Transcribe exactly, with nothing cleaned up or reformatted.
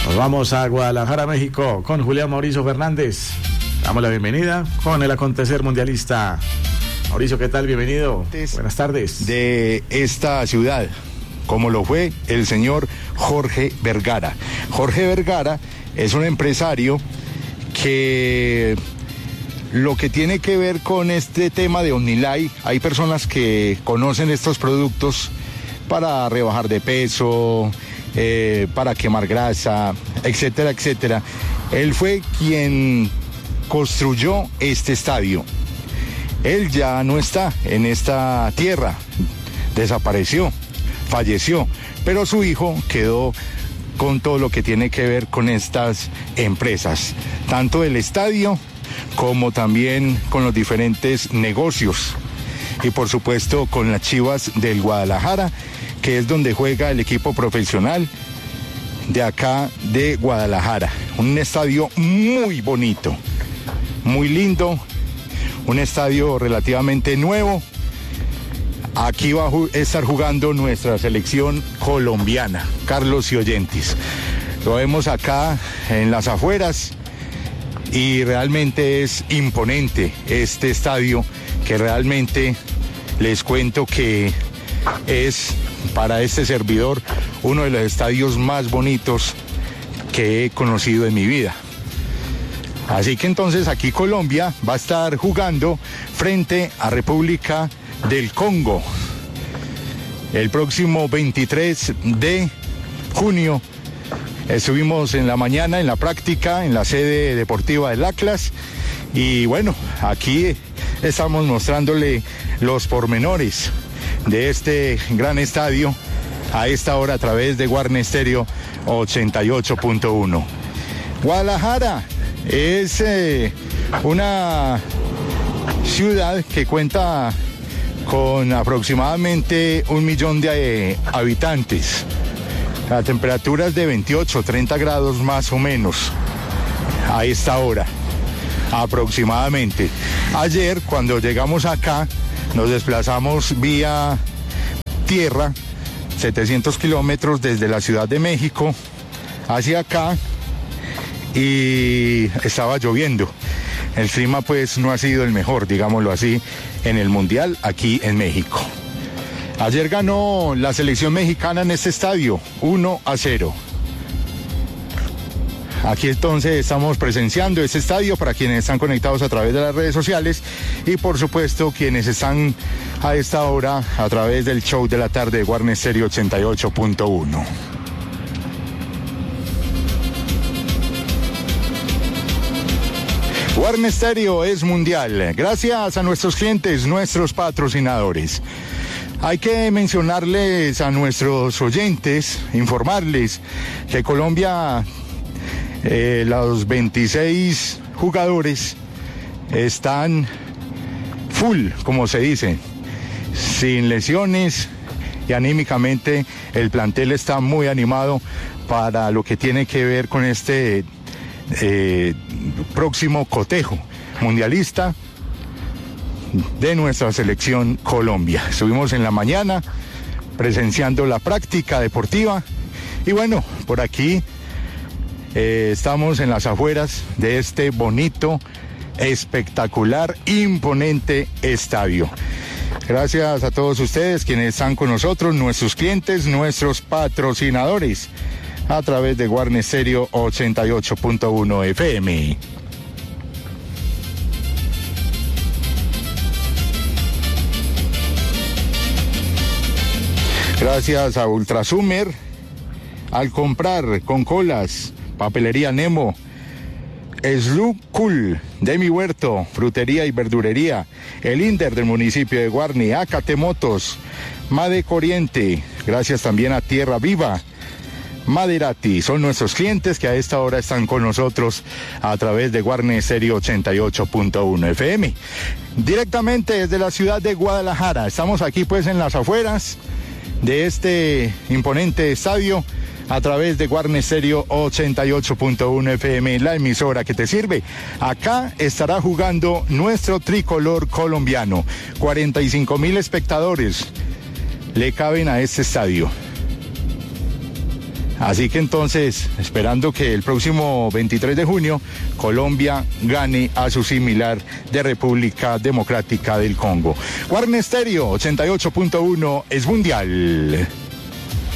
Nos vamos a Guadalajara, México, con Julián Mauricio Fernández. Damos la bienvenida con el acontecer mundialista. Mauricio, ¿qué tal? Bienvenido. Buenas tardes. De esta ciudad, como lo fue el señor Jorge Vergara. Jorge Vergara es un empresario que lo que tiene que ver con este tema de OmniLife, hay personas que conocen estos productos para rebajar de peso, eh, para quemar grasa, etcétera, etcétera. Él fue quien construyó este estadio. Él ya no está en esta tierra, desapareció, falleció, pero su hijo quedó con todo lo que tiene que ver con estas empresas, tanto el estadio como también con los diferentes negocios y por supuesto con las Chivas del Guadalajara, que es donde juega el equipo profesional de acá de Guadalajara. Un estadio muy bonito, muy lindo, un estadio relativamente nuevo. Aquí va a estar jugando nuestra selección colombiana, Carlos y Oyentes. Lo vemos acá en las afueras y realmente es imponente este estadio, que realmente les cuento que es para este servidor uno de los estadios más bonitos que he conocido en mi vida. Así que entonces aquí Colombia va a estar jugando frente a República del Congo el próximo veintitrés de junio. Estuvimos en la mañana en la práctica en la sede deportiva del Atlas y bueno, aquí estamos mostrándole los pormenores de este gran estadio a esta hora a través de Guarne Stereo ochenta y ocho punto uno. Guadalajara es eh, una ciudad que cuenta con aproximadamente un millón de eh, habitantes. La temperatura es de veintiocho, treinta grados más o menos a esta hora, aproximadamente. Ayer, cuando llegamos acá, nos desplazamos vía tierra, setecientos kilómetros desde la Ciudad de México hacia acá, y estaba lloviendo. El clima pues no ha sido el mejor, digámoslo así, en el Mundial aquí en México. Ayer ganó la selección mexicana en este estadio, uno a cero. Aquí entonces estamos presenciando este estadio para quienes están conectados a través de las redes sociales y por supuesto quienes están a esta hora a través del show de la tarde de Guarne Stereo ochenta y ocho punto uno. Guarne Stereo es mundial, gracias a nuestros clientes, nuestros patrocinadores. Hay que mencionarles a nuestros oyentes, informarles que Colombia, eh, los veintiséis jugadores están full, como se dice, sin lesiones y anímicamente el plantel está muy animado para lo que tiene que ver con este eh, próximo cotejo mundialista de nuestra selección Colombia. Estuvimos en la mañana presenciando la práctica deportiva y bueno, por aquí eh, estamos en las afueras de este bonito, espectacular, imponente estadio. Gracias a todos ustedes quienes están con nosotros, nuestros clientes, nuestros patrocinadores a través de Guarne Stereo ochenta y ocho punto uno F M. Gracias a Ultrasumer, al comprar con colas, Papelería Nemo, Slow Cool, de mi huerto, frutería y verdurería, el Inder del municipio de Guarne, Acate Motos, Made Corriente, gracias también a Tierra Viva, Maderati, son nuestros clientes que a esta hora están con nosotros a través de Guarne Stereo ochenta y ocho punto uno F M. Directamente desde la ciudad de Guadalajara, estamos aquí pues en las afueras de este imponente estadio a través de Guarne Stereo ochenta y ocho punto uno F M, la emisora que te sirve. Acá estará jugando nuestro tricolor colombiano. cuarenta y cinco mil espectadores le caben a este estadio. Así que entonces, esperando que el próximo veintitrés de junio Colombia gane a su similar de República Democrática del Congo. Guarne Stereo ochenta y ocho punto uno es mundial.